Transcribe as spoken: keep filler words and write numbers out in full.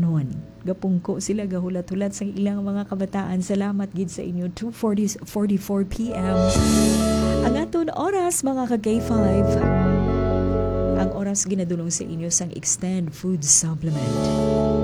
karon. Gapungko sila gahulat-hulat sa ilang mga kabataan. Salamat gid sa inyo. two forty-four p.m. Ang aton oras mga ka-K five. Ang oras ginadulong sa inyo sang Extend Food Supplement.